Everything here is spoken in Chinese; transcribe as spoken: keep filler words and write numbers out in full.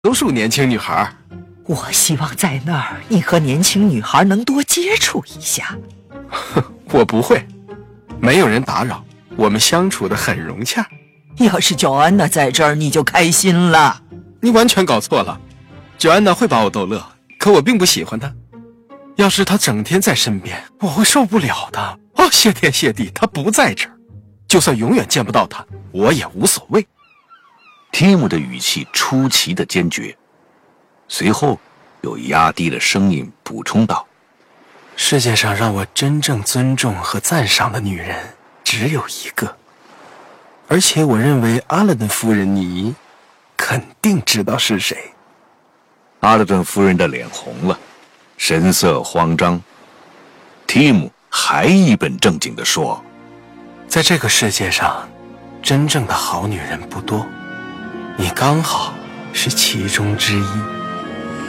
都数年轻女孩。 我希望在那儿你和年轻女孩能多接触一下。 我不会，没有人打扰，我们相处得很融洽。 要是乔安娜在这儿，你就开心了。 你完全搞错了，乔安娜会把我逗乐，可我并不喜欢她。要是她整天在身边，我会受不了的。哦，谢天谢地，她不在这儿，就算永远见不到她，我也无所谓。 提姆的语气出奇的坚决，随后又压低了声音补充道： 世界上让我真正尊重和赞赏的女人只有一个，而且我认为阿勒顿夫人你肯定知道是谁。 阿勒顿夫人的脸红了，神色慌张。提姆还一本正经地说： 在这个世界上，真正的好女人不多，你刚好是其中之一。